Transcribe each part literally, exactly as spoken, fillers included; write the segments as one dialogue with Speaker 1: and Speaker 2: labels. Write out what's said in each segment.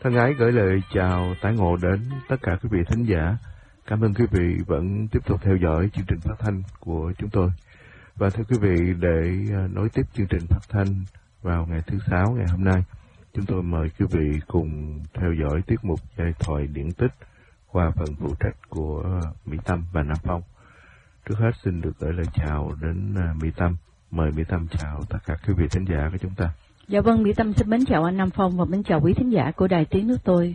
Speaker 1: Thân ái gửi lời chào tái ngộ đến tất cả quý vị thính giả. Cảm ơn quý vị vẫn tiếp tục theo dõi chương trình phát thanh của chúng tôi. Và thưa quý vị, để nối tiếp chương trình phát thanh vào ngày thứ Sáu ngày hôm nay, chúng tôi mời quý vị cùng theo dõi tiết mục giai thoại điển tích qua phần phụ trách của Mỹ Tâm và Nam Phong. Trước hết xin được gửi lời chào đến Mỹ Tâm. Mời Mỹ Tâm chào tất cả quý vị thính giả của chúng ta.
Speaker 2: Dạ vâng, Mỹ Tâm xin mến chào anh Nam Phong và mến chào quý thính giả của Đài Tiếng Nước Tôi.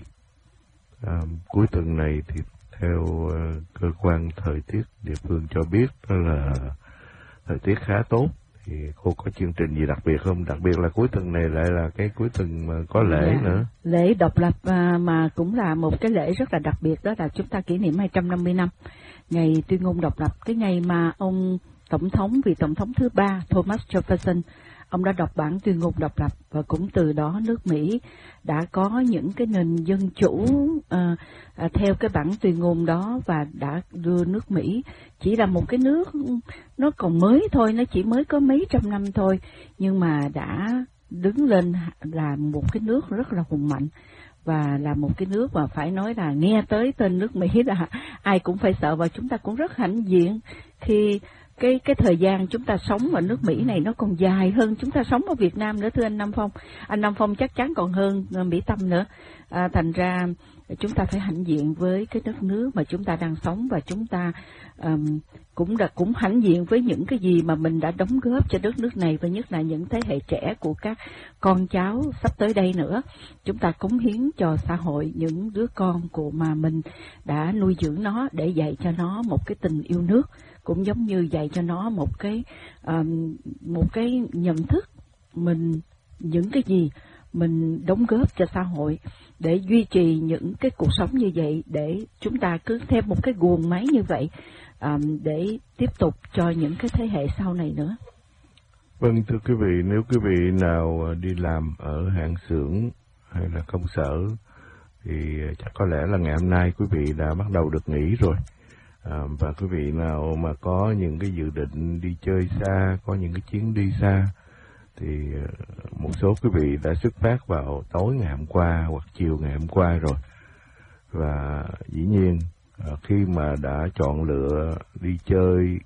Speaker 1: À, cuối tuần này thì theo uh, cơ quan thời tiết địa phương cho biết đó là thời tiết khá tốt. Thì cô có chương trình gì đặc biệt không? Đặc biệt là cuối tuần này lại là cái cuối tuần mà có lễ dạ, nữa.
Speaker 2: Lễ độc lập à, mà cũng là một cái lễ rất là đặc biệt, đó là chúng ta kỷ niệm hai trăm năm mươi năm ngày tuyên ngôn độc lập. Cái ngày mà ông Tổng thống, vị Tổng thống thứ ba Thomas Jefferson, ông đã đọc bản tuyên ngôn độc lập, và cũng từ đó nước Mỹ đã có những cái nền dân chủ à, à, theo cái bản tuyên ngôn đó, và đã đưa nước Mỹ, chỉ là một cái nước nó còn mới thôi, nó chỉ mới có mấy trăm năm thôi, nhưng mà đã đứng lên là một cái nước rất là hùng mạnh, và là một cái nước mà phải nói là nghe tới tên nước Mỹ là ai cũng phải sợ, và chúng ta cũng rất hãnh diện khi cái cái thời gian chúng ta sống ở nước Mỹ này nó còn dài hơn chúng ta sống ở Việt Nam nữa, thưa anh Nam Phong. Anh Nam Phong chắc chắn còn hơn Mỹ Tâm nữa. À, thành ra chúng ta phải hãnh diện với cái đất nước mà chúng ta đang sống, và chúng ta um, cũng đã cũng hãnh diện với những cái gì mà mình đã đóng góp cho đất nước này, và nhất là những thế hệ trẻ của các con cháu sắp tới đây nữa. Chúng ta cống hiến cho xã hội những đứa con của mà mình đã nuôi dưỡng nó, để dạy cho nó một cái tình yêu nước, cũng giống như dạy cho nó một cái um, một cái nhận thức mình những cái gì mình đóng góp cho xã hội để duy trì những cái cuộc sống như vậy, để chúng ta cứ thêm một cái guồng máy như vậy um, để tiếp tục cho những cái thế hệ sau này nữa.
Speaker 1: Vâng, thưa quý vị, nếu quý vị nào đi làm ở hãng xưởng hay là công sở thì chắc có lẽ là ngày hôm nay quý vị đã bắt đầu được nghỉ rồi. À, và quý vị nào mà có những cái dự định đi chơi xa, có những cái chuyến đi xa, thì một số quý vị đã xuất phát vào tối ngày hôm qua hoặc chiều ngày hôm qua rồi. Và dĩ nhiên khi mà đã chọn lựa đi chơi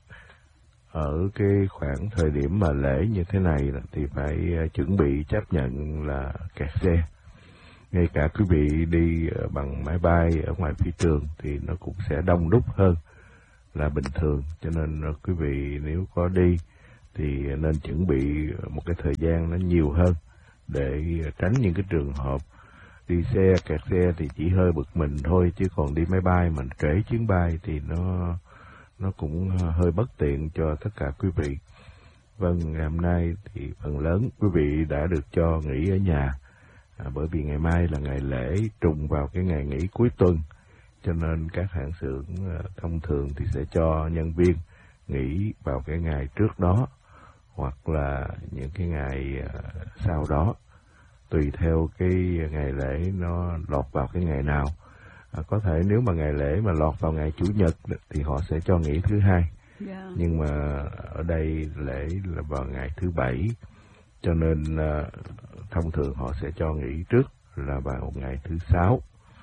Speaker 1: ở cái khoảng thời điểm mà lễ như thế này thì phải chuẩn bị chấp nhận là kẹt xe. Ngay cả quý vị đi bằng máy bay ở ngoài phi trường thì nó cũng sẽ đông đúc hơn là bình thường. Cho nên quý vị nếu có đi thì nên chuẩn bị một cái thời gian nó nhiều hơn, để tránh những cái trường hợp đi xe kẹt xe thì chỉ hơi bực mình thôi, chứ còn đi máy bay mà trễ chuyến bay thì nó nó cũng hơi bất tiện cho tất cả quý vị. Vâng, ngày hôm nay thì phần lớn quý vị đã được cho nghỉ ở nhà, à, bởi vì ngày mai là ngày lễ trùng vào cái ngày nghỉ cuối tuần, cho nên các hãng xưởng thông thường thì sẽ cho nhân viên nghỉ vào cái ngày trước đó hoặc là những cái ngày sau đó, tùy theo cái ngày lễ nó lọt vào cái ngày nào. À, có thể nếu mà ngày lễ mà lọt vào ngày Chủ nhật thì họ sẽ cho nghỉ thứ hai. Yeah. Nhưng mà ở đây lễ là vào ngày thứ bảy, cho nên uh, thông thường họ sẽ cho nghỉ trước là vào ngày thứ sáu.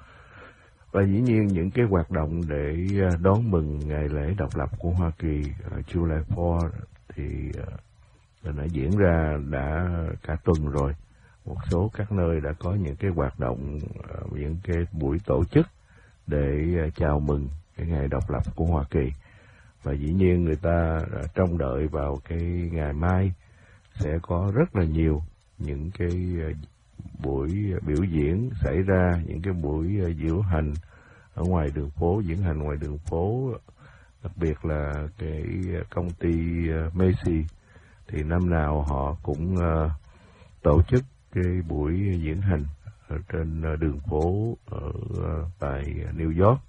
Speaker 1: Và dĩ nhiên những cái hoạt động để đón mừng ngày lễ độc lập của Hoa Kỳ, uh, July fourth, thì uh, đã diễn ra đã cả tuần rồi. Một số các nơi đã có những cái hoạt động, uh, những cái buổi tổ chức để uh, chào mừng cái ngày độc lập của Hoa Kỳ. Và dĩ nhiên người ta uh, trông đợi vào cái ngày mai sẽ có rất là nhiều những cái uh, buổi biểu diễn xảy ra, những cái buổi uh, diễu hành ở ngoài đường phố, diễn hành ngoài đường phố, đặc biệt là cái công ty uh, Macy thì năm nào họ cũng uh, tổ chức cái buổi diễn hành ở trên uh, đường phố ở uh, tại New York,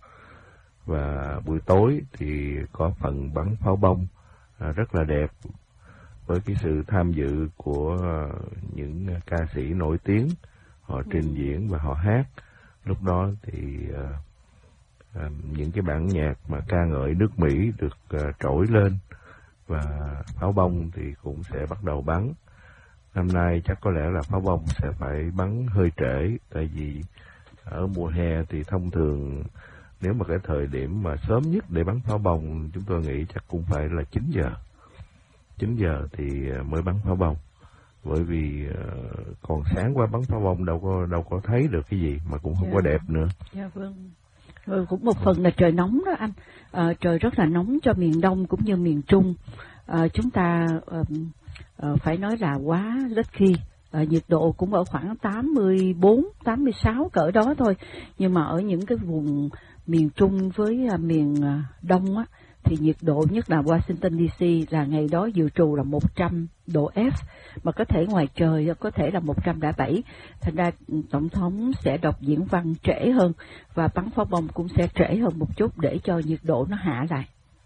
Speaker 1: và buổi tối thì có phần bắn pháo bông uh, rất là đẹp, với cái sự tham dự của uh, những ca sĩ nổi tiếng, họ trình diễn và họ hát. Lúc đó thì uh, uh, những cái bản nhạc mà ca ngợi nước Mỹ được uh, trỗi lên, và pháo bông thì cũng sẽ bắt đầu bắn. năm nay chắc có lẽ là pháo bông sẽ phải bắn hơi trễ, tại vì ở mùa hè thì thông thường nếu mà cái thời điểm mà sớm nhất để bắn pháo bông chúng tôi nghĩ chắc cũng phải là chín giờ. chín giờ thì mới bắn pháo bông. Bởi vì uh, còn sáng qua bắn pháo bông đâu có đâu có thấy được cái gì mà cũng không yeah. có đẹp nữa.
Speaker 2: Dạ yeah, vâng. Rồi cũng một phần là trời nóng đó anh. À, trời rất là nóng cho miền Đông cũng như miền Trung. À, chúng ta uh, uh, phải nói là quá rất khi. À, nhiệt độ cũng ở khoảng tám mươi bốn, tám mươi sáu cỡ đó thôi. Nhưng mà ở những cái vùng miền Trung với uh, miền uh, Đông á, thì nhiệt độ nhất là Washington đê xê là ngày đó dự trù là một trăm độ F, mà có thể ngoài trời có thể là một trăm lẻ bảy. Thành ra Tổng thống sẽ đọc diễn văn trễ hơn và bắn pháo bông cũng sẽ trễ hơn một chút để cho nhiệt độ nó hạ lại.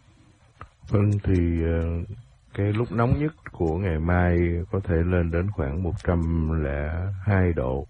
Speaker 1: Vâng, thì cái lúc nóng nhất của ngày mai có thể lên đến khoảng một trăm lẻ hai độ.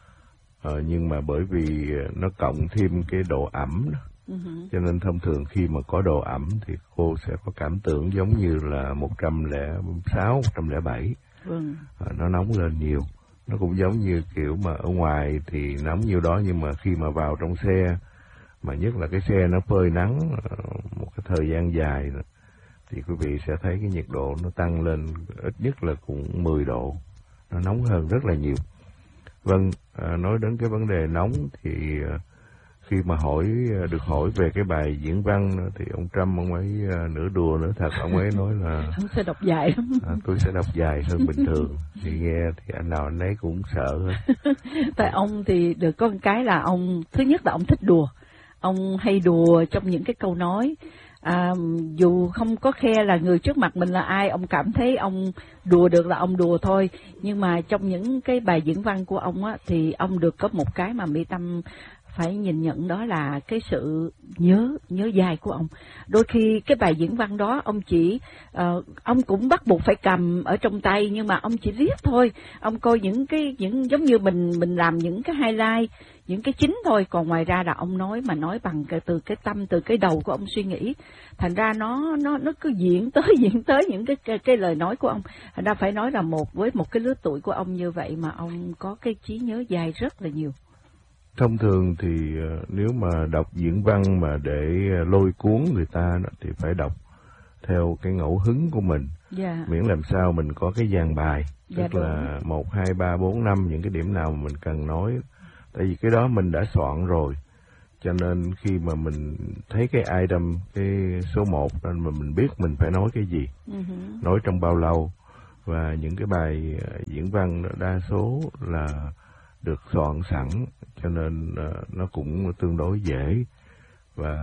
Speaker 1: Ờ, nhưng mà bởi vì nó cộng thêm cái độ ẩm đó, uh-huh. cho nên thông thường khi mà có độ ẩm thì cô sẽ có cảm tưởng giống như là một trăm lẻ sáu, một trăm lẻ bảy.
Speaker 2: Vâng.
Speaker 1: À, nó nóng lên nhiều. Nó cũng giống như kiểu mà ở ngoài thì nóng nhiêu đó, nhưng mà khi mà vào trong xe, mà nhất là cái xe nó phơi nắng một cái thời gian dài nữa, thì quý vị sẽ thấy cái nhiệt độ nó tăng lên ít nhất là cũng mười độ. Nó nóng hơn rất là nhiều. Vâng, à, nói đến cái vấn đề nóng thì à, khi mà hỏi được hỏi về cái bài diễn văn thì ông Trump ông ấy nửa đùa nửa thật, ông ấy nói là
Speaker 2: ông sẽ đọc dài lắm.
Speaker 1: À, tôi sẽ đọc dài hơn bình thường. Thì nghe thì anh nào anh ấy cũng sợ hết.
Speaker 2: Tại ông thì được có một cái là ông thứ nhất là ông thích đùa, ông hay đùa trong những cái câu nói. À, dù không có khe là người trước mặt mình là ai, ông cảm thấy ông đùa được là ông đùa thôi. Nhưng mà trong những cái bài diễn văn của ông á, thì ông được có một cái mà Mỹ Tâm phải nhìn nhận, đó là cái sự nhớ nhớ dài của ông. Đôi khi cái bài diễn văn đó ông chỉ uh, ông cũng bắt buộc phải cầm ở trong tay, nhưng mà ông chỉ viết thôi. Ông coi những cái những giống như mình mình làm những cái highlight, những cái chính thôi, còn ngoài ra là ông nói mà nói bằng cái, từ cái tâm, từ cái đầu của ông suy nghĩ. Thành ra nó nó nó cứ diễn tới diễn tới những cái, cái cái lời nói của ông. Thành ra phải nói là một với một cái lứa tuổi của ông như vậy mà ông có cái trí nhớ dài rất là nhiều.
Speaker 1: Thông thường thì nếu mà đọc diễn văn mà để lôi cuốn người ta thì phải đọc theo cái ngẫu hứng của mình.
Speaker 2: Yeah.
Speaker 1: Miễn làm sao mình có cái dàn bài,
Speaker 2: yeah,
Speaker 1: tức là một, hai, ba, bốn, năm, những cái điểm nào mà mình cần nói. Tại vì cái đó mình đã soạn rồi, cho nên khi mà mình thấy cái item, cái số một, nên mà mình biết mình phải nói cái gì, uh-huh. nói trong bao lâu. Và những cái bài diễn văn đa số là được soạn sẵn, cho nên uh, nó cũng tương đối dễ. Và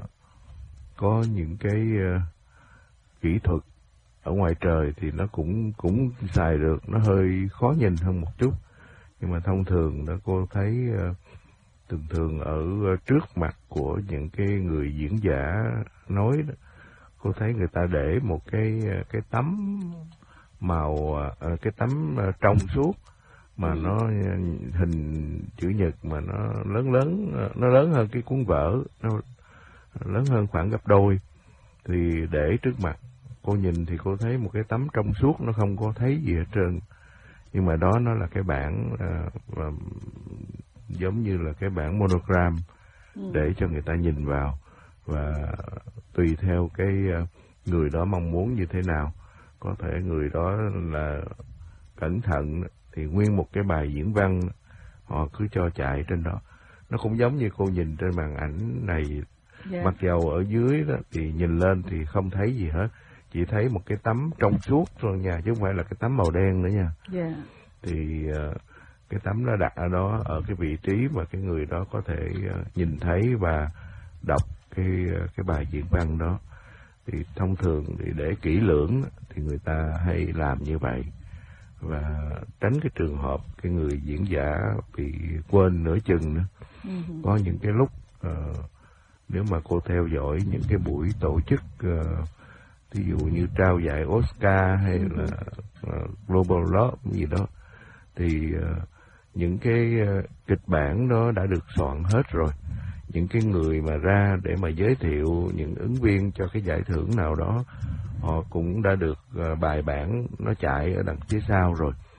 Speaker 1: có những cái uh, kỹ thuật ở ngoài trời thì nó cũng cũng xài được, nó hơi khó nhìn hơn một chút. Nhưng mà thông thường đó cô thấy uh, thường thường ở uh, trước mặt của những cái người diễn giả nói đó, cô thấy người ta để một cái uh, cái tấm màu uh, cái tấm uh, trong suốt mà ừ. nó hình chữ nhật mà nó lớn lớn, nó lớn hơn cái cuốn vở, nó lớn hơn khoảng gấp đôi. Thì để trước mặt cô nhìn thì cô thấy một cái tấm trong suốt, nó không có thấy gì hết trơn. Nhưng mà đó nó là cái bản uh, uh, giống như là cái bản monogram ừ. để cho người ta nhìn vào. Và tùy theo cái uh, người đó mong muốn như thế nào, có thể người đó là cẩn thận thì nguyên một cái bài diễn văn họ cứ cho chạy trên đó. Nó cũng giống như cô nhìn trên màn ảnh này, yeah. mặc dầu ở dưới đó thì nhìn lên thì không thấy gì hết, chỉ thấy một cái tấm trong suốt thôi nha, chứ không phải là cái tấm màu đen nữa nha.
Speaker 2: Yeah.
Speaker 1: Thì uh, cái tấm nó đặt ở đó, ở cái vị trí mà cái người đó có thể uh, nhìn thấy và đọc cái uh, cái bài diễn văn đó. Thì thông thường thì để kỹ lưỡng thì người ta hay làm như vậy, và tránh cái trường hợp cái người diễn giả bị quên nửa chừng nữa. Uh-huh. Có những cái lúc uh, nếu mà cô theo dõi những cái buổi tổ chức uh, ví dụ như trao giải Oscar hay uh-huh. là uh, Global Love gì đó, thì uh, những cái uh, kịch bản đó đã được soạn hết rồi. Những cái người mà ra để mà giới thiệu những ứng viên cho cái giải thưởng nào đó, họ cũng đã được uh, bài bản nó chạy ở đằng phía sau rồi.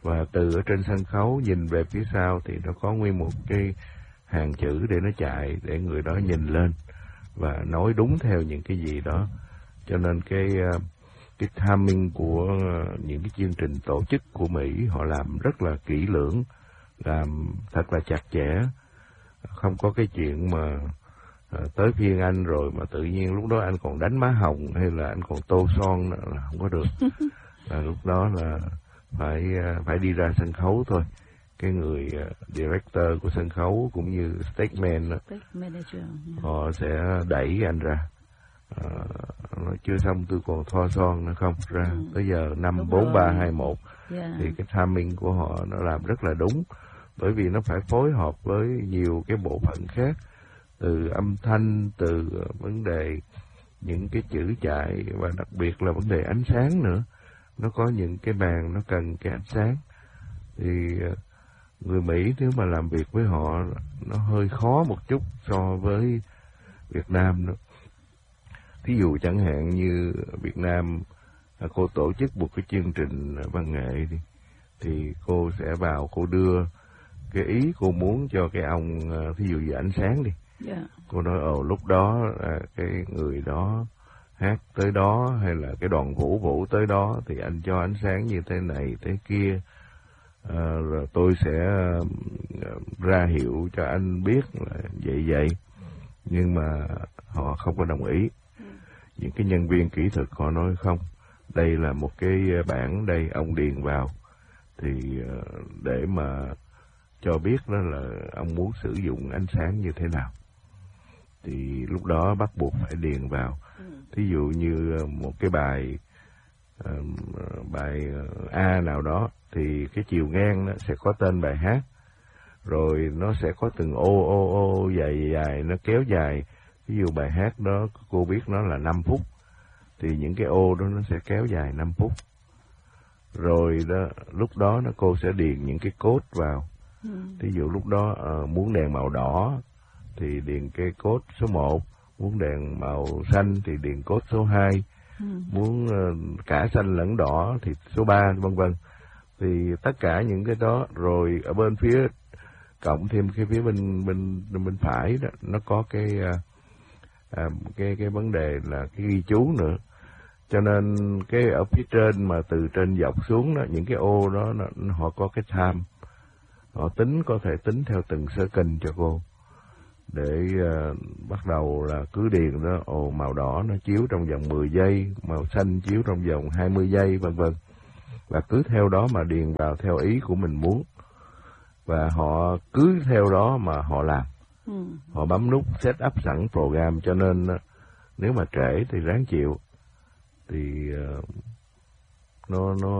Speaker 1: Và từ ở trên sân khấu nhìn về phía sau thì nó có nguyên một cái hàng chữ để nó chạy, để người đó nhìn lên và nói đúng theo những cái gì đó. Cho nên cái cái timing của những cái chương trình tổ chức của Mỹ, họ làm rất là kỹ lưỡng, làm thật là chặt chẽ, không có cái chuyện mà à, tới phiên anh rồi mà tự nhiên lúc đó anh còn đánh má hồng hay là anh còn tô son là không có được. À, lúc đó là phải phải đi ra sân khấu thôi. Cái người uh, director của sân khấu cũng như stage man đó,
Speaker 2: stage manager, yeah.
Speaker 1: Họ sẽ đẩy anh ra. Uh, nói chưa xong tôi còn thoa son nữa không ra. Ừ. Tới giờ năm bốn ba hai một thì cái timing của họ nó làm rất là đúng, bởi vì nó phải phối hợp với nhiều cái bộ phận khác, từ âm thanh, từ vấn đề những cái chữ chạy, và đặc biệt là vấn đề ánh sáng nữa. Nó có những cái bàn nó cần cái ánh sáng thì người Mỹ nếu mà làm việc với họ nó hơi khó một chút so với Việt Nam nữa. Thí dụ chẳng hạn như Việt Nam cô tổ chức một cái chương trình văn nghệ đi, thì cô sẽ vào cô đưa cái ý cô muốn cho cái ông, thí dụ như ánh sáng đi. Yeah. Cô nói ồ lúc đó à, cái người đó hát tới đó, hay là cái đoàn vũ vũ tới đó thì anh cho ánh sáng như thế này thế kia, à, rồi tôi sẽ ra hiệu cho anh biết là vậy vậy. Nhưng mà họ không có đồng ý. Ừ. Những cái nhân viên kỹ thuật họ nói không, đây là một cái bảng đây, ông điền vào thì để mà cho biết đó là ông muốn sử dụng ánh sáng như thế nào, thì lúc đó bắt buộc phải điền vào. Ừ. Thí dụ như một cái bài uh, bài A nào đó thì cái chiều ngang nó sẽ có tên bài hát, rồi nó sẽ có từng ô ô ô dài dài nó kéo dài. Ví dụ bài hát đó cô biết nó là năm phút thì những cái ô đó nó sẽ kéo dài năm phút. Rồi đó lúc đó nó cô sẽ điền những cái code vào. Ừ. Thí dụ lúc đó uh, muốn đèn màu đỏ thì điền cái code số một, muốn đèn màu xanh thì điền code số hai, ừ. muốn uh, cả xanh lẫn đỏ thì số ba, vân vân. Thì tất cả những cái đó, rồi ở bên phía cộng thêm cái phía bên bên bên phải đó, nó có cái uh, uh, cái cái vấn đề là cái ghi chú nữa. Cho nên cái ở phía trên mà từ trên dọc xuống đó, những cái ô đó nó, họ có cái time, họ tính, có thể tính theo từng second cho cô, để uh, bắt đầu là cứ điền đó, ồ màu đỏ nó chiếu trong vòng mười giây, màu xanh chiếu trong vòng hai mươi giây, vân vân. Và cứ theo đó mà điền vào theo ý của mình muốn. Và họ cứ theo đó mà họ làm. Ừ. Họ bấm nút set up sẵn program, cho nên uh, nếu mà trễ thì ráng chịu. Thì uh, nó nó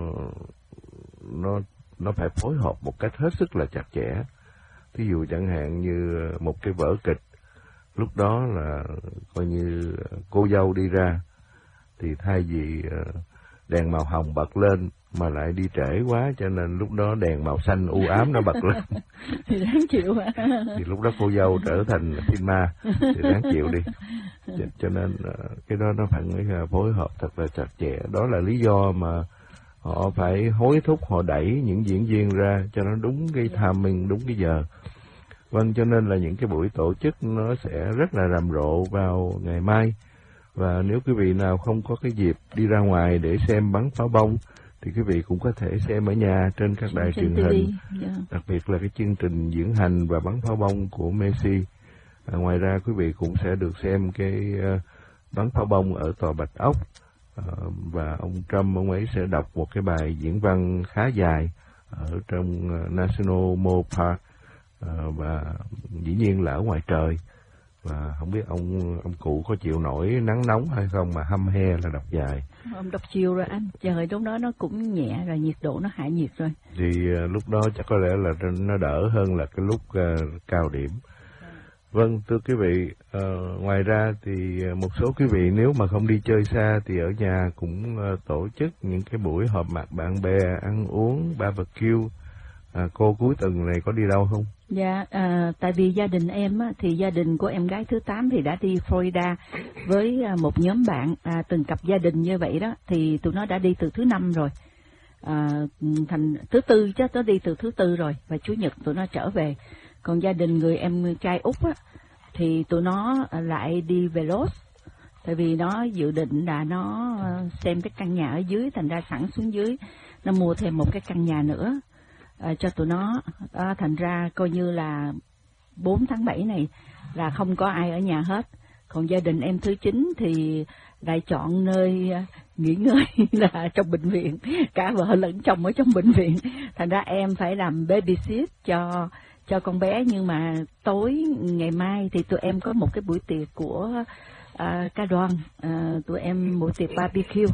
Speaker 1: nó nó phải phối hợp một cách hết sức là chặt chẽ. Thí dụ chẳng hạn như một cái vở kịch, lúc đó là coi như cô dâu đi ra, thì thay vì đèn màu hồng bật lên mà lại đi trễ quá, cho nên lúc đó đèn màu xanh u ám nó bật lên.
Speaker 2: Thì đáng chịu hả?
Speaker 1: Thì lúc đó cô dâu trở thành phim ma, thì đáng chịu đi. Cho, cho nên cái đó nó phải phối hợp thật là chặt chẽ. Đó là lý do mà họ phải hối thúc, họ đẩy những diễn viên ra cho nó đúng cái timing, đúng cái giờ. Vâng, cho nên là những cái buổi tổ chức nó sẽ rất là rầm rộ vào ngày mai. Và nếu quý vị nào không có cái dịp đi ra ngoài để xem bắn pháo bông, thì quý vị cũng có thể xem ở nhà trên các đài truyền hình. Yeah. Đặc biệt là cái chương trình diễn hành và bắn pháo bông của Messi. À, ngoài ra quý vị cũng sẽ được xem cái uh, bắn pháo bông ở tòa Bạch Ốc. Uh, và ông Trump, ông ấy sẽ đọc một cái bài diễn văn khá dài ở trong uh, National Mall Park. Uh, và dĩ nhiên là ở ngoài trời. Và không biết ông ông cụ có chịu nổi nắng nóng hay không mà hăm he là đọc dài.
Speaker 2: Ông đọc chiều rồi anh, trời lúc đó nó cũng nhẹ rồi, nhiệt độ nó hạ nhiệt rồi.
Speaker 1: Thì uh, lúc đó chắc có lẽ là nó đỡ hơn là cái lúc uh, cao điểm. Vâng, thưa quý vị, uh, ngoài ra thì một số quý vị nếu mà không đi chơi xa thì ở nhà cũng uh, tổ chức những cái buổi họp mặt bạn bè, ăn uống, barbecue. À, cô cuối tuần này có đi đâu không?
Speaker 2: Dạ, à, tại vì gia đình em á, thì gia đình của em gái thứ tám thì đã đi Florida với à, một nhóm bạn, à, từng cặp gia đình như vậy đó, thì tụi nó đã đi từ thứ năm rồi. à, thành thứ tư chứ, nó đi từ thứ tư rồi, và Chủ nhật tụi nó trở về. Còn gia đình người em trai út á, thì tụi nó lại đi về Los, tại vì nó dự định là nó xem cái căn nhà ở dưới, thành ra sẵn xuống dưới nó mua thêm một cái căn nhà nữa à, cho tụi nó. À, thành ra coi như là bốn tháng bảy này là không có ai ở nhà hết. Còn gia đình em thứ chín thì lại chọn nơi nghỉ ngơi là trong bệnh viện, cả vợ lẫn chồng ở trong bệnh viện. Thành ra em phải làm babysit cho cho con bé. Nhưng mà tối ngày mai thì tụi em có một cái buổi tiệc của à, ca đoàn, à, tụi em buổi tiệc barbecue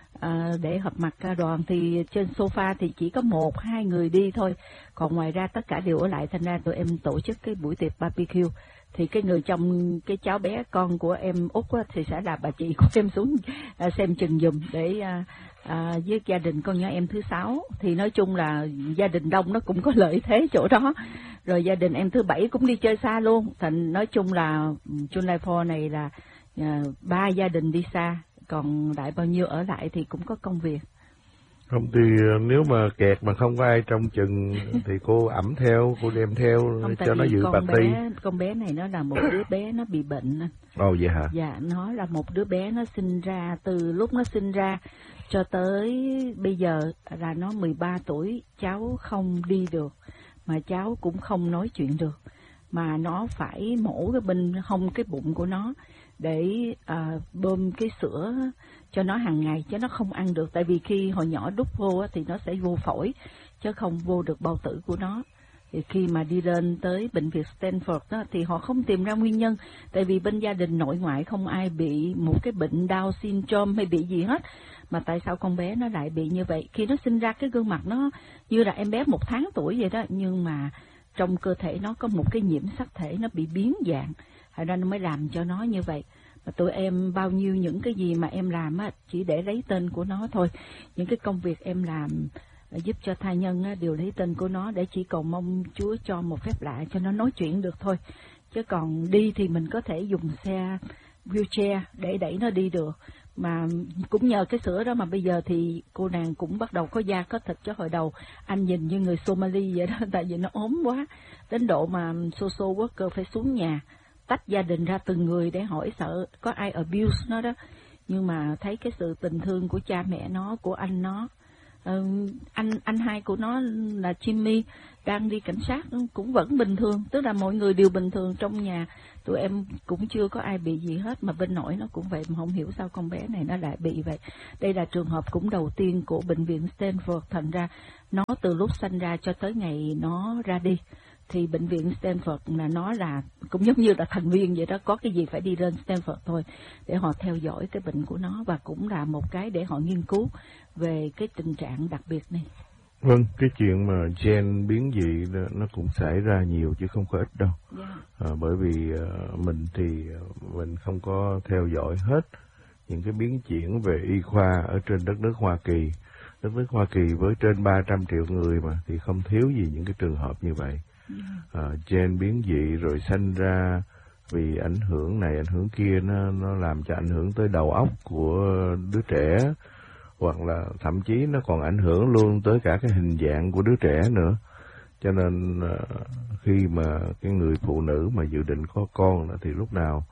Speaker 2: à, để họp mặt ca đoàn. Thì trên sofa thì chỉ có một hai người đi thôi, còn ngoài ra tất cả đều ở lại. Thành ra tụi em tổ chức cái buổi tiệc barbecue. Thì cái người trong cái cháu bé con của em út á, thì sẽ là bà chị của em xuống à, xem chừng giùm để à, à, với gia đình con nhỏ em thứ sáu. Thì nói chung là gia đình đông nó cũng có lợi thế chỗ đó. Rồi gia đình em thứ bảy cũng đi chơi xa luôn. Thành nói chung là July four này là à, ba gia đình đi xa, còn đại bao nhiêu ở lại thì cũng có công việc.
Speaker 1: Không thì nếu mà kẹt mà không có ai trong chừng thì cô ẵm theo, cô đem theo không, cho nó dự party.
Speaker 2: Con bé này nó là một đứa bé nó bị bệnh.
Speaker 1: Ồ vậy hả?
Speaker 2: Dạ, nó là một đứa bé nó sinh ra, từ lúc nó sinh ra cho tới bây giờ là nó mười ba tuổi, cháu không đi được, mà cháu cũng không nói chuyện được. Mà nó phải mổ cái bên hông cái bụng của nó để à, bơm cái sữa cho nó hàng ngày, chứ nó không ăn được. Tại vì khi hồi nhỏ đút vô thì nó sẽ vô phổi, chứ không vô được bao tử của nó. Thì khi mà đi lên tới bệnh viện Stanford đó, thì họ không tìm ra nguyên nhân. Tại vì bên gia đình nội ngoại không ai bị một cái bệnh Down syndrome hay bị gì hết. Mà tại sao con bé nó lại bị như vậy? Khi nó sinh ra cái gương mặt nó như là em bé một tháng tuổi vậy đó, nhưng mà trong cơ thể nó có một cái nhiễm sắc thể, nó bị biến dạng, thành ra nó mới làm cho nó như vậy. Và tụi em bao nhiêu những cái gì mà em làm á, chỉ để lấy tên của nó thôi. Những cái công việc em làm giúp cho thai nhân á, đều lấy tên của nó, để chỉ cầu mong Chúa cho một phép lạ cho nó nói chuyện được thôi. Chứ còn đi thì mình có thể dùng xe wheelchair để đẩy nó đi được. Mà cũng nhờ cái sữa đó mà bây giờ thì cô nàng cũng bắt đầu có da có thịt. Chứ hồi đầu anh nhìn như người Somali vậy đó, tại vì nó ốm quá, đến độ mà social worker phải xuống nhà tách gia đình ra từng người để hỏi sợ có ai abuse nó đó. Nhưng mà thấy cái sự tình thương của cha mẹ nó, của anh nó, uh, anh anh hai của nó là Jimmy đang đi cảnh sát cũng vẫn bình thường. Tức là mọi người đều bình thường trong nhà, tụi em cũng chưa có ai bị gì hết. Mà bên nội nó cũng vậy, mà không hiểu sao con bé này nó lại bị vậy. Đây là trường hợp cũng đầu tiên của bệnh viện Stanford. Thành ra nó từ lúc sanh ra cho tới ngày nó ra đi thì bệnh viện Stanford là nó là cũng giống như là thành viên vậy đó, có cái gì phải đi lên Stanford thôi để họ theo dõi cái bệnh của nó, và cũng là một cái để họ nghiên cứu về cái tình trạng đặc biệt này.
Speaker 1: Vâng, cái chuyện mà gen biến dị nó cũng xảy ra nhiều chứ không có ít đâu. Yeah. À, bởi vì uh, mình thì uh, mình không có theo dõi hết những cái biến chuyển về y khoa ở trên đất nước Hoa Kỳ. Đất nước Hoa Kỳ với trên ba trăm triệu người mà, thì không thiếu gì những cái trường hợp như vậy. À, gen biến dị rồi sanh ra vì ảnh hưởng này ảnh hưởng kia, nó nó làm cho ảnh hưởng tới đầu óc của đứa trẻ, hoặc là thậm chí nó còn ảnh hưởng luôn tới cả cái hình dạng của đứa trẻ nữa. Cho nên uh, khi mà cái người phụ nữ mà dự định có con thì lúc nào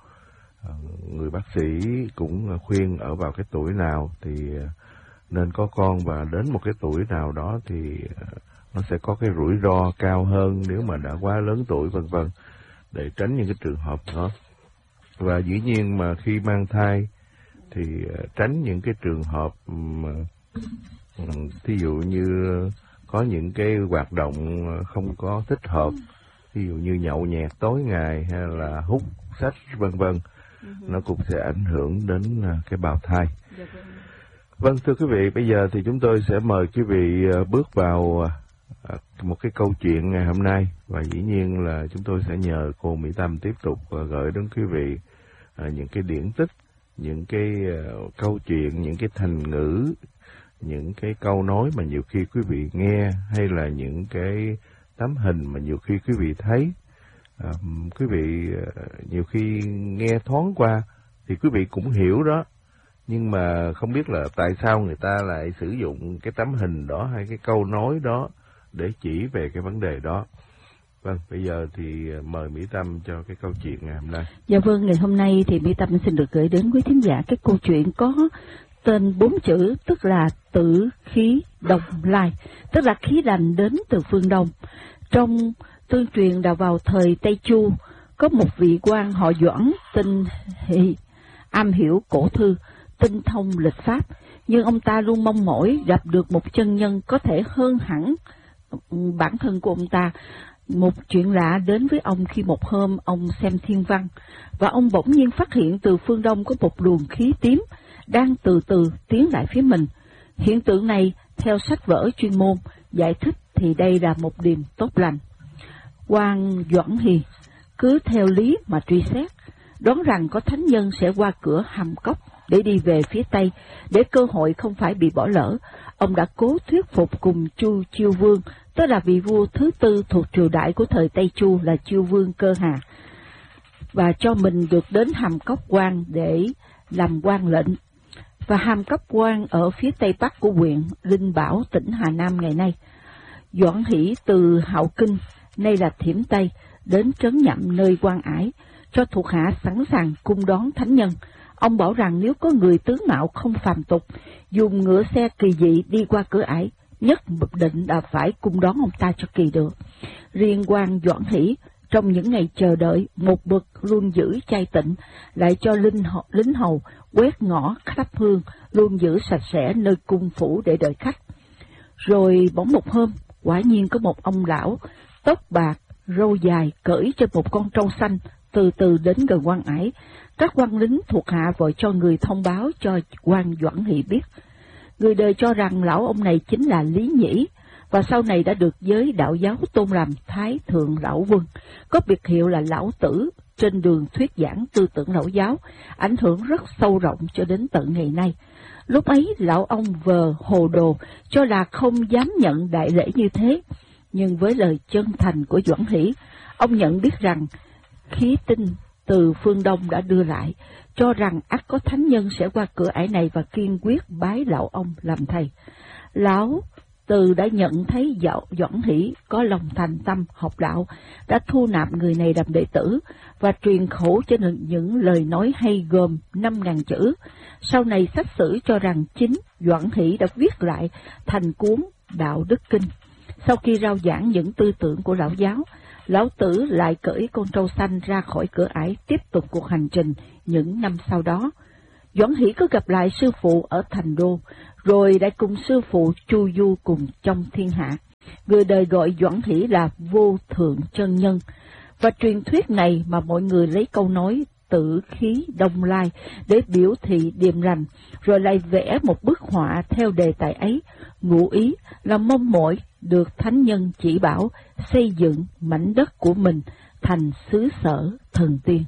Speaker 1: uh, người bác sĩ cũng khuyên ở vào cái tuổi nào thì uh, nên có con, và đến một cái tuổi nào đó thì uh, nó sẽ có cái rủi ro cao hơn nếu mà đã quá lớn tuổi, vân vân, để tránh những cái trường hợp đó. Và dĩ nhiên mà khi mang thai thì tránh những cái trường hợp mà thí dụ như có những cái hoạt động không có thích hợp, ví dụ như nhậu nhẹt tối ngày hay là hút sách vân vân, nó cũng sẽ ảnh hưởng đến cái bào thai. Vâng, thưa quý vị, bây giờ thì chúng tôi sẽ mời quý vị bước vào một cái câu chuyện ngày hôm nay, và dĩ nhiên là chúng tôi sẽ nhờ cô Mỹ Tâm tiếp tục gửi đến quý vị những cái điển tích, những cái uh, câu chuyện, những cái thành ngữ, những cái câu nói mà nhiều khi quý vị nghe, hay là những cái tấm hình mà nhiều khi quý vị thấy. Uh, quý vị uh, nhiều khi nghe thoáng qua thì quý vị cũng hiểu đó, Nhưng mà không biết là tại sao người ta lại sử dụng cái tấm hình đó hay cái câu nói đó để chỉ về cái vấn đề đó. Vâng, bây giờ thì mời Mỹ Tâm cho cái câu chuyện ngày hôm nay.
Speaker 2: Dạ vâng, ngày hôm nay thì Mỹ Tâm xin được gửi đến quý thính giả cái câu chuyện có tên bốn chữ, tức là tử khí đồng lai, tức là khí lành đến từ phương Đông. Trong tương truyền là vào thời Tây Chu, có một vị quan họ Doãn tinh hỷ, am hiểu cổ thư, tinh thông lịch pháp, nhưng ông ta luôn mong mỏi gặp được một chân nhân có thể hơn hẳn bản thân của ông ta. Một chuyện lạ đến với ông khi một hôm ông xem thiên văn, và ông bỗng nhiên phát hiện từ phương Đông có một luồng khí tím đang từ từ tiến lại phía mình. Hiện tượng này theo sách vở chuyên môn giải thích thì đây là một điềm tốt lành. Quan Doãn Hì cứ theo lý mà truy xét, đoán rằng có thánh nhân sẽ qua cửa Hàm Cốc để đi về phía Tây, để cơ hội không phải bị bỏ lỡ. Ông đã cố thuyết phục cùng Chu Chiêu Vương, tức là vị vua thứ tư thuộc triều đại của thời Tây Chu là Chiêu Vương Cơ Hà, và cho mình được đến Hàm Cốc Quan để làm quan lệnh. Và Hàm Cốc Quan ở phía tây bắc của huyện Linh Bảo, tỉnh Hà Nam ngày nay. Doãn Hỷ từ Hạo Kinh, nay là Thiểm Tây, đến trấn Nhậm nơi Quan Ải, cho thuộc hạ sẵn sàng cung đón thánh nhân. Ông bảo rằng nếu có người tướng mạo không phàm tục, dùng ngựa xe kỳ dị đi qua cửa Ải, nhất định là phải cung đón ông ta cho kỳ được. Riêng quan Doãn Hỷ, trong những ngày chờ đợi, một bậc luôn giữ chay tịnh, lại cho linh hầu, lính hầu quét ngõ khắp hương, luôn giữ sạch sẽ nơi cung phủ để đợi khách. Rồi bỗng một hôm, quả nhiên có một ông lão, tóc bạc, râu dài, cởi trên một con trâu xanh, từ từ đến gần Quan Ải. Các quan lính thuộc hạ vội cho người thông báo cho quan Doãn Hỷ biết. Người đời cho rằng lão ông này chính là Lý Nhĩ, và sau này đã được giới đạo giáo tôn làm Thái Thượng Lão Quân, có biệt hiệu là Lão Tử, trên đường thuyết giảng tư tưởng lão giáo, ảnh hưởng rất sâu rộng cho đến tận ngày nay. Lúc ấy lão ông vờ hồ đồ, cho là không dám nhận đại lễ như thế, nhưng với lời chân thành của Doãn Hỷ, ông nhận biết rằng khí tinh từ phương Đông đã đưa lại, cho rằng ắt có thánh nhân sẽ qua cửa ải này và kiên quyết bái lão ông làm thầy. Lão Từ đã nhận thấy dạo Doãn Hỷ có lòng thành tâm học đạo, đã thu nạp người này làm đệ tử và truyền khẩu cho những lời nói hay gồm năm ngàn chữ. Sau này sách sử cho rằng chính Doãn Hỷ đã viết lại thành cuốn Đạo Đức Kinh. Sau khi rao giảng những tư tưởng của lão giáo, Lão Tử lại cởi con trâu xanh ra khỏi cửa ải, tiếp tục cuộc hành trình những năm sau đó. Doãn Hỷ có gặp lại sư phụ ở thành đô, rồi đã cùng sư phụ chu du cùng trong thiên hạ. Người đời gọi Doãn Hỷ là vô thượng chân nhân, và truyền thuyết này mà mọi người lấy câu nói tử khí đông lai để biểu thị điềm lành, rồi lại vẽ một bức họa theo đề tài ấy, ngụ ý là mong mỏi được thánh nhân chỉ bảo xây dựng mảnh đất của mình thành xứ sở thần tiên.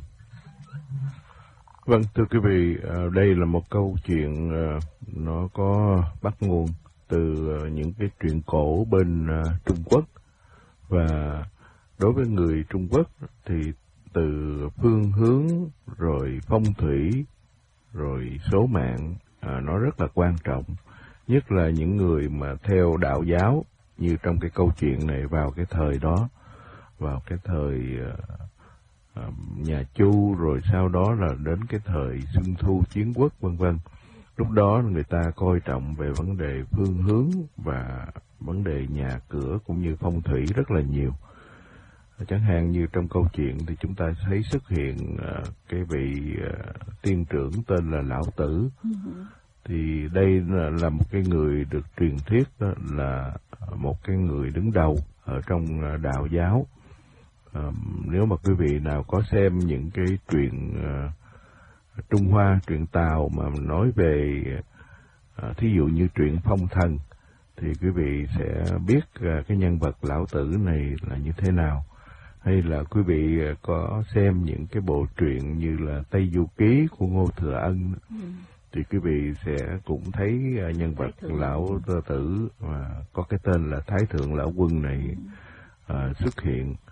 Speaker 1: Vâng, thưa quý vị, đây là một câu chuyện nó có bắt nguồn từ những cái truyện cổ bên Trung Quốc, và đối với người Trung Quốc thì từ phương hướng rồi phong thủy rồi số mạng nó rất là quan trọng, nhất là những người mà theo đạo giáo, như trong cái câu chuyện này vào cái thời đó, vào cái thời uh, nhà Chu, rồi sau đó là đến cái thời Xuân Thu Chiến Quốc vân vân. Lúc đó người ta coi trọng về vấn đề phương hướng và vấn đề nhà cửa cũng như phong thủy rất là nhiều. Chẳng hạn như trong câu chuyện thì chúng ta thấy xuất hiện uh, cái vị uh, tiên trưởng tên là Lão Tử. Uh-huh. Thì đây là, là một cái người được truyền thuyết đó là một cái người đứng đầu ở trong đạo giáo. À, nếu mà quý vị nào có xem những cái truyện uh, Trung Hoa, truyện Tàu mà nói về uh, thí dụ như truyện Phong Thần, thì quý vị sẽ biết uh, cái nhân vật Lão Tử này là như thế nào. Hay là quý vị uh, có xem những cái bộ truyện như là Tây Du Ký của Ngô Thừa Ân, ừ. thì quý vị sẽ cũng thấy uh, nhân vật Lão Tử mà có cái tên là Thái Thượng Lão Quân này uh, xuất hiện.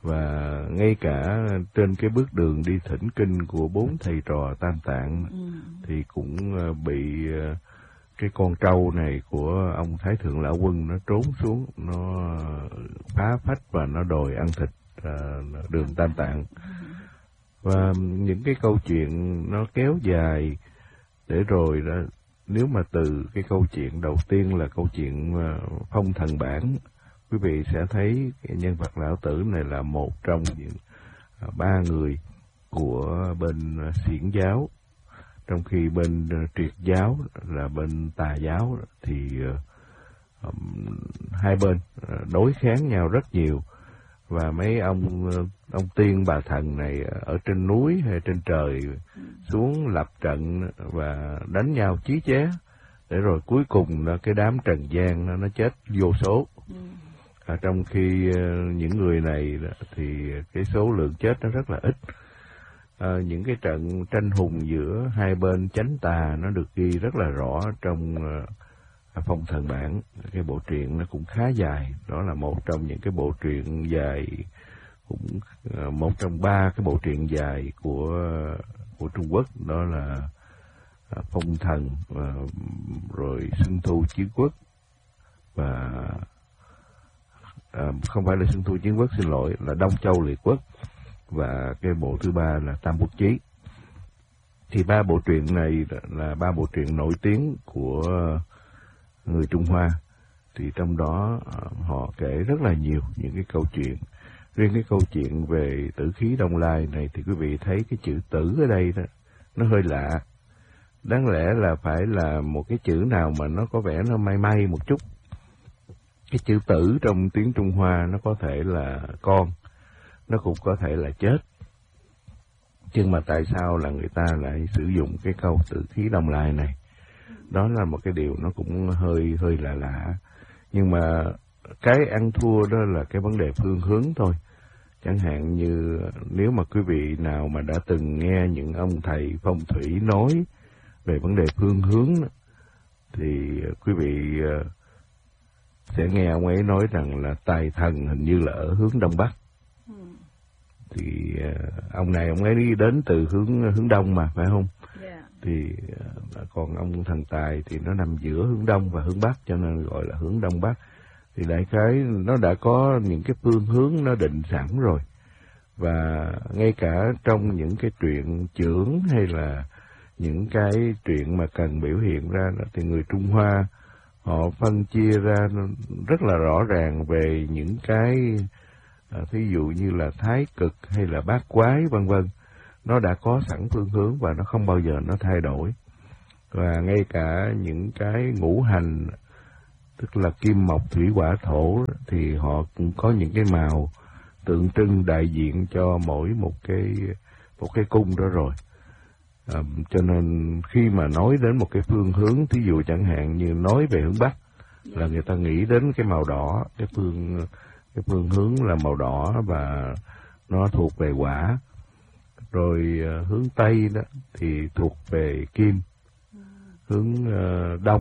Speaker 1: Và ngay cả trên cái bước đường đi thỉnh kinh của bốn thầy trò Tam Tạng ừ. thì cũng bị cái con trâu này của ông Thái Thượng Lão Quân nó trốn xuống, nó phá phách và nó đòi ăn thịt uh, đường Tam Tạng. Và những cái câu chuyện nó kéo dài để rồi đó, nếu mà từ cái câu chuyện đầu tiên là câu chuyện Phong Thần Bản, quý vị sẽ thấy cái nhân vật lão tử này là một trong những ba người của bên Xiển giáo, trong khi bên Triệt giáo là bên Tà giáo thì um, hai bên đối kháng nhau rất nhiều. Và mấy ông ông tiên bà thần này ở trên núi hay trên trời xuống lập trận và đánh nhau chí chóe, để rồi cuối cùng cái đám trần gian nó, nó chết vô số. À, trong khi những người này thì cái số lượng chết nó rất là ít. À, những cái trận tranh hùng giữa hai bên chánh tà nó được ghi rất là rõ trong uh, Phong Thần Bản. Cái bộ truyện nó cũng khá dài, đó là một trong những cái bộ truyện dài, cũng uh, một trong ba cái bộ truyện dài của của Trung Quốc, đó là uh, Phong Thần, uh, rồi Xuân Thu Chiến Quốc và uh, không phải là Xuân Thu Chiến Quốc, xin lỗi, là Đông Châu Liệt Quốc, và cái bộ thứ ba là Tam Quốc Chí. Thì ba bộ truyện này là ba bộ truyện nổi tiếng của người Trung Hoa. Thì trong đó họ kể rất là nhiều những cái câu chuyện. Riêng cái câu chuyện về tử khí Đông Lai này thì quý vị thấy cái chữ tử ở đây đó, nó hơi lạ. Đáng lẽ là phải là một cái chữ nào mà nó có vẻ nó may may một chút. Cái chữ tử trong tiếng Trung Hoa nó có thể là con, nó cũng có thể là chết. Nhưng mà tại sao là người ta lại sử dụng cái câu tử khí Đông Lai này? Đó là một cái điều nó cũng hơi hơi lạ lạ. Nhưng mà cái ăn thua đó là cái vấn đề phương hướng thôi. Chẳng hạn như nếu mà quý vị nào mà đã từng nghe những ông thầy phong thủy nói về vấn đề phương hướng đó, thì quý vị sẽ nghe ông ấy nói rằng là tài thần hình như là ở hướng Đông Bắc. Thì uh, ông này ông ấy đi đến từ hướng hướng đông mà, phải không? Yeah. Thì uh, còn ông thần tài thì nó nằm giữa hướng đông và hướng bắc, cho nên gọi là hướng Đông Bắc. Thì đại khái nó đã có những cái phương hướng nó định sẵn rồi. Và ngay cả trong những cái truyện chưởng hay là những cái chuyện mà cần biểu hiện ra đó, thì người Trung Hoa họ phân chia ra rất là rõ ràng về những cái à, thí dụ như là thái cực hay là bát quái vân vân, nó đã có sẵn phương hướng và nó không bao giờ nó thay đổi. Và ngay cả những cái ngũ hành, tức là kim mộc thủy hỏa thổ, thì họ cũng có những cái màu tượng trưng đại diện cho mỗi một cái một cái cung đó rồi. À, cho nên khi mà nói đến một cái phương hướng, thí dụ chẳng hạn như nói về hướng Bắc là người ta nghĩ đến cái màu đỏ, cái phương cái phương hướng là màu đỏ và nó thuộc về hỏa. Rồi uh, hướng Tây đó thì thuộc về kim, hướng uh, Đông